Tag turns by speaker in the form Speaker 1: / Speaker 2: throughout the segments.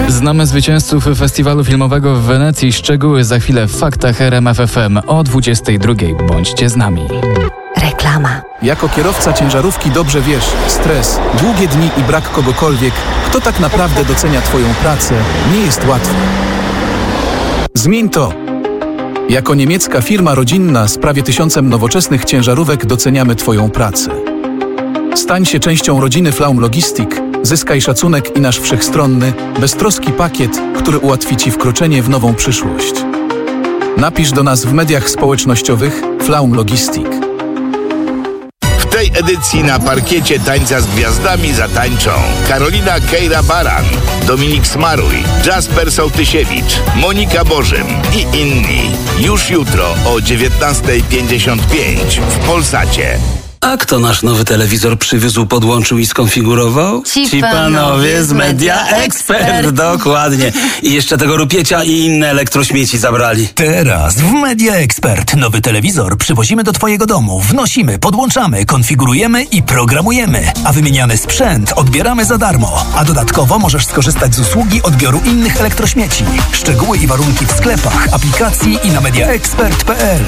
Speaker 1: Znamy zwycięzców festiwalu filmowego w Wenecji. Szczegóły za chwilę w faktach RMF FM o 22:00. Bądźcie z nami.
Speaker 2: Reklama.
Speaker 3: Jako kierowca ciężarówki dobrze wiesz, stres, długie dni i brak kogokolwiek, kto tak naprawdę docenia Twoją pracę, nie jest łatwy. Zmień to! Jako niemiecka firma rodzinna z prawie 1000 nowoczesnych ciężarówek doceniamy Twoją pracę. Stań się częścią rodziny Flaum Logistik, zyskaj szacunek i nasz wszechstronny, beztroski pakiet, który ułatwi Ci wkroczenie w nową przyszłość. Napisz do nas w mediach społecznościowych Flaum Logistik.
Speaker 4: W tej edycji na parkiecie Tańca z Gwiazdami zatańczą Karolina Kejra-Baran, Dominik Smaruj, Jasper Sołtysiewicz, Monika Bożym i inni. Już jutro o 19:55 w Polsacie.
Speaker 5: A kto nasz nowy telewizor przywiózł, podłączył i skonfigurował?
Speaker 2: Ci panowie z Media Expert.
Speaker 5: Dokładnie. I jeszcze tego rupiecia i inne elektrośmieci zabrali.
Speaker 6: Teraz w Media Expert nowy telewizor przywozimy do Twojego domu, wnosimy, podłączamy, konfigurujemy i programujemy, a wymieniany sprzęt odbieramy za darmo. A dodatkowo możesz skorzystać z usługi odbioru innych elektrośmieci. Szczegóły i warunki w sklepach, aplikacji i na mediaexpert.pl.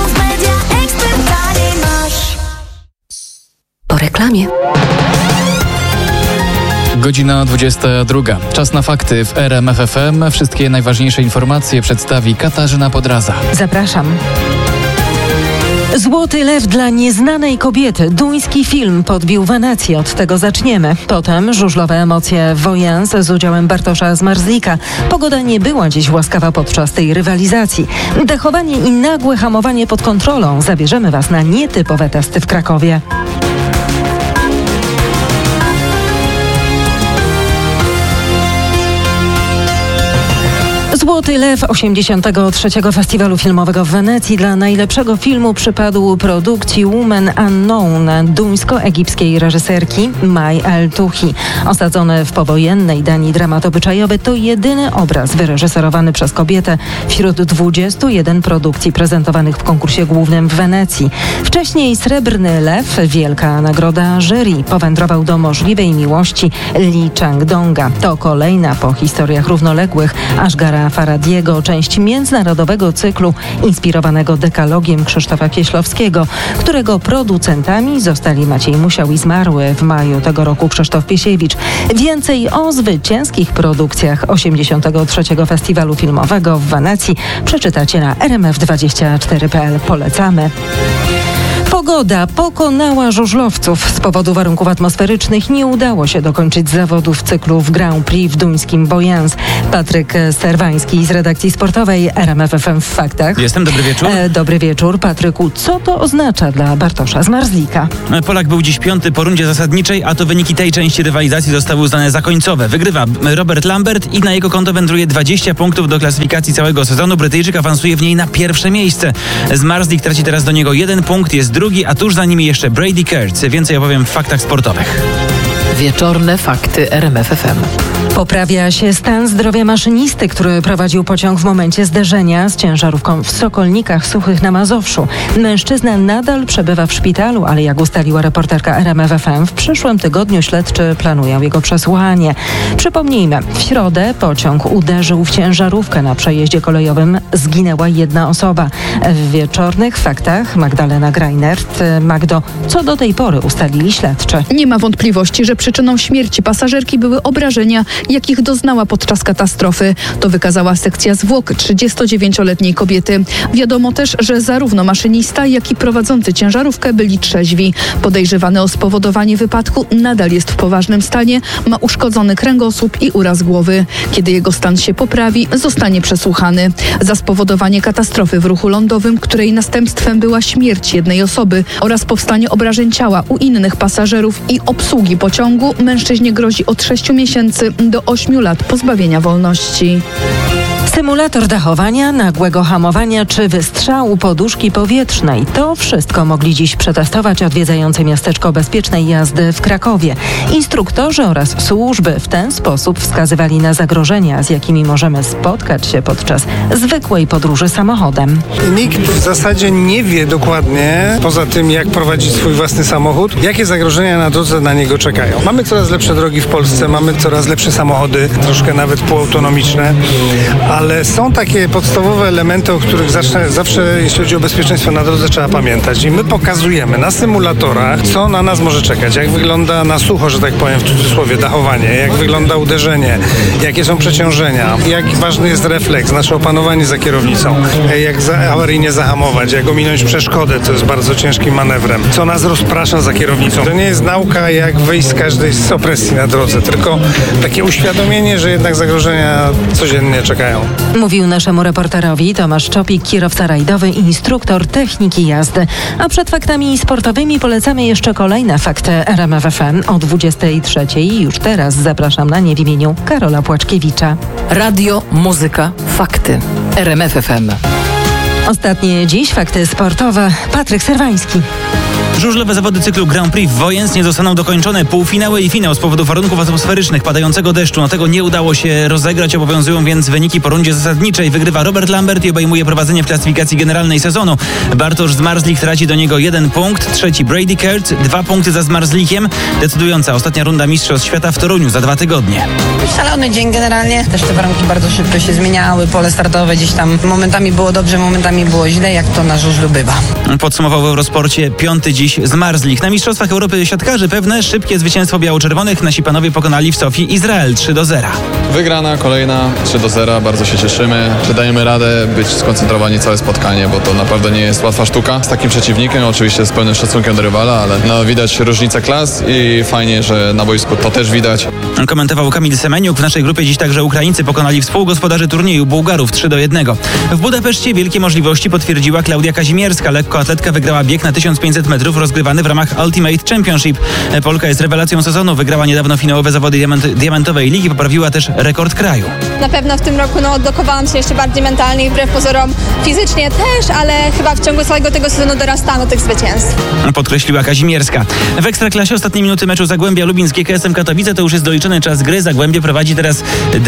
Speaker 2: Po reklamie.
Speaker 1: Godzina 22:00. Czas na fakty w RMF FM. Wszystkie najważniejsze informacje przedstawi Katarzyna Podraza.
Speaker 7: Zapraszam. Złoty lew dla nieznanej kobiety. Duński film podbił Wenecję. Od tego zaczniemy. Potem żużlowe emocje Wojens z udziałem Bartosza Zmarzlika. Pogoda nie była dziś łaskawa podczas tej rywalizacji. Dechowanie i nagłe hamowanie pod kontrolą. Zabierzemy Was na nietypowe testy w Krakowie. Złoty Lew 83. Festiwalu Filmowego w Wenecji dla najlepszego filmu przypadł produkcji Woman Unknown duńsko-egipskiej reżyserki May El-Touhi. Osadzony w powojennej Danii dramat obyczajowy to jedyny obraz wyreżyserowany przez kobietę wśród 21 produkcji prezentowanych w konkursie głównym w Wenecji. Wcześniej Srebrny Lew, wielka nagroda jury, powędrował do możliwej miłości Lee Chang-donga. To kolejna po historiach równoległych Ashgara Farhadiego część międzynarodowego cyklu inspirowanego dekalogiem Krzysztofa Kieślowskiego, którego producentami zostali Maciej Musiał i zmarły w maju tego roku Krzysztof Piesiewicz. Więcej o zwycięskich produkcjach 83. Festiwalu Filmowego w Wenecji przeczytacie na rmf24.pl. Polecamy. Pogoda pokonała żużlowców. Z powodu warunków atmosferycznych nie udało się dokończyć zawodów cyklu w Grand Prix w duńskim Boyens. Patryk Sterwański z redakcji sportowej RMF FM w faktach.
Speaker 8: Jestem, dobry wieczór.
Speaker 7: Dobry wieczór. Patryku, co to oznacza dla Bartosza Zmarzlika?
Speaker 8: Polak był dziś 5. po rundzie zasadniczej, a to wyniki tej części rywalizacji zostały uznane za końcowe. Wygrywa Robert Lambert i na jego konto wędruje 20 punktów do klasyfikacji całego sezonu. Brytyjczyk awansuje w niej na pierwsze miejsce. Zmarzlik traci teraz do niego 1 punkt, jest drugi, a tuż za nimi jeszcze Brady Kurtz. Więcej opowiem w faktach sportowych.
Speaker 2: Wieczorne fakty RMF FM.
Speaker 7: Poprawia się stan zdrowia maszynisty, który prowadził pociąg w momencie zderzenia z ciężarówką w Sokolnikach Suchych na Mazowszu. Mężczyzna nadal przebywa w szpitalu, ale jak ustaliła reporterka RMF FM, w przyszłym tygodniu śledczy planują jego przesłuchanie. Przypomnijmy, w środę pociąg uderzył w ciężarówkę na przejeździe kolejowym. Zginęła jedna osoba. W wieczornych faktach Magdalena Greinert. Magdo, co do tej pory ustalili śledczy?
Speaker 9: Nie ma wątpliwości, że przyczyną śmierci pasażerki były obrażenia, jakich doznała podczas katastrofy. To wykazała sekcja zwłok 39-letniej kobiety. Wiadomo też, że zarówno maszynista, jak i prowadzący ciężarówkę byli trzeźwi. Podejrzewany o spowodowanie wypadku nadal jest w poważnym stanie, ma uszkodzony kręgosłup i uraz głowy. Kiedy jego stan się poprawi, zostanie przesłuchany. Za spowodowanie katastrofy w ruchu lądowym, której następstwem była śmierć jednej osoby oraz powstanie obrażeń ciała u innych pasażerów i obsługi pociągu, mężczyźnie grozi od 6 miesięcy do 8 lat pozbawienia wolności.
Speaker 7: Symulator dachowania, nagłego hamowania czy wystrzału poduszki powietrznej. To wszystko mogli dziś przetestować odwiedzający miasteczko bezpiecznej jazdy w Krakowie. Instruktorzy oraz służby w ten sposób wskazywali na zagrożenia, z jakimi możemy spotkać się podczas zwykłej podróży samochodem.
Speaker 10: Nikt w zasadzie nie wie dokładnie, poza tym jak prowadzić swój własny samochód, jakie zagrożenia na drodze na niego czekają. Mamy coraz lepsze drogi w Polsce, mamy coraz lepsze samochody, troszkę nawet półautonomiczne, ale są takie podstawowe elementy, o których zawsze jeśli chodzi o bezpieczeństwo na drodze, trzeba pamiętać. I my pokazujemy na symulatorach, co na nas może czekać, jak wygląda na sucho, że tak powiem w cudzysłowie, dachowanie, jak wygląda uderzenie, jakie są przeciążenia, jak ważny jest refleks, nasze opanowanie za kierownicą, jak awaryjnie zahamować, jak ominąć przeszkodę, co jest bardzo ciężkim manewrem, co nas rozprasza za kierownicą. To nie jest nauka, jak wyjść z każdej z opresji na drodze, tylko takie uświadomienie, że jednak zagrożenia codziennie czekają.
Speaker 7: Mówił naszemu reporterowi Tomasz Czopik, kierowca rajdowy i instruktor techniki jazdy. A przed faktami sportowymi polecamy jeszcze kolejne fakty RMF FM o 23:00. Już teraz zapraszam na nie w imieniu Karola Płaczkiewicza.
Speaker 2: Radio, muzyka, fakty. RMF FM.
Speaker 7: Ostatnie dziś fakty sportowe. Patryk Serwański.
Speaker 8: Żużlowe zawody cyklu Grand Prix w Wojens nie zostaną dokończone. Półfinały i finał z powodu warunków atmosferycznych, padającego deszczu. No tego nie udało się rozegrać. Obowiązują więc wyniki po rundzie zasadniczej. Wygrywa Robert Lambert i obejmuje prowadzenie w klasyfikacji generalnej sezonu. Bartosz Zmarzlik traci do niego 1 punkt. Trzeci Brady Kurt, 2 punkty za Zmarzlikiem. Decydująca ostatnia runda Mistrzostw Świata w Toruniu za 2 tygodnie.
Speaker 11: Szalony dzień generalnie. Też te warunki bardzo szybko się zmieniały. Pole startowe gdzieś tam momentami było dobrze, momentami było źle, jak to na żużlu bywa.
Speaker 8: Podsumował w Eurosporcie 5. dziś Zmarzlik. Na Mistrzostwach Europy siatkarzy pewne szybkie zwycięstwo biało-czerwonych. Nasi panowie pokonali w Sofii Izrael 3-0.
Speaker 12: Wygrana, kolejna 3-0. Bardzo się cieszymy, że dajemy radę być skoncentrowani całe spotkanie, bo to naprawdę nie jest łatwa sztuka z takim przeciwnikiem, oczywiście z pełnym szacunkiem do rywala, ale no, widać różnicę klas i fajnie, że na boisku to też widać.
Speaker 8: Komentował Kamil Semeniuk. W naszej grupie dziś także Ukraińcy pokonali współgospodarzy turnieju Bułgarów 3-1. W Budapeszcie wielkie możliwości potwierdziła Klaudia Kazimierska. Lekkoatletka wygrała bieg na 1500 metrów rozgrywany w ramach Ultimate Championship. Polka jest rewelacją sezonu. Wygrała niedawno finałowe zawody diamentowej ligi. Poprawiła też rekord kraju.
Speaker 13: Na pewno w tym roku odblokowałam się jeszcze bardziej mentalnie i wbrew pozorom fizycznie też, ale chyba w ciągu całego tego sezonu dorastałam do tych zwycięstw.
Speaker 8: Podkreśliła Kazimierska. W Ekstraklasie ostatnie minuty meczu Zagłębia Lubińskie KSM Katowice to już jest doliczony czas gry. Zagłębie prowadzi teraz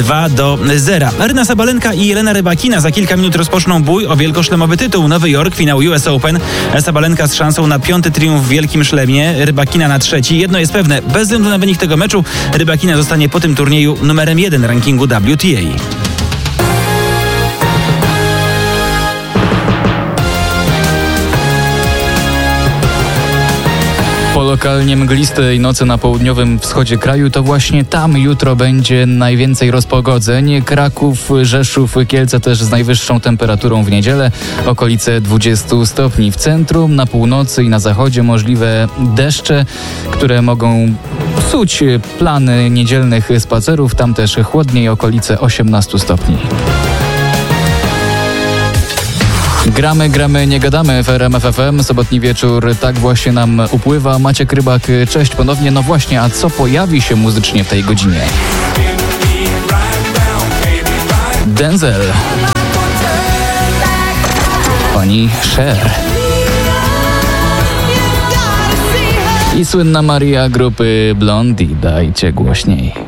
Speaker 8: 2-0. Aryna Sabalenka i Jelena Rybakina za kilka minut rozpoczną bój o wielkoszlemowy tytuł. Nowy Jork, finał US Open. Sabalenka z szansą na 5. triumf w Wielkim Szlemie, Rybakina na 3. Jedno jest pewne, bez względu na wynik tego meczu, Rybakina zostanie po tym turnieju numerem 1 rankingu WTA.
Speaker 1: Po lokalnie mglistej nocy na południowym wschodzie kraju to właśnie tam jutro będzie najwięcej rozpogodzeń. Kraków, Rzeszów, Kielce też z najwyższą temperaturą w niedzielę, okolice 20 stopni. W centrum, na północy i na zachodzie możliwe deszcze, które mogą psuć plany niedzielnych spacerów. Tam też chłodniej, okolice 18 stopni. Gramy, nie gadamy w RMF FM. Sobotni wieczór tak właśnie nam upływa. Maciek Rybak, cześć ponownie. No właśnie, a co pojawi się muzycznie w tej godzinie? Denzel. Pani Cher. I słynna Maria grupy Blondie. Dajcie głośniej.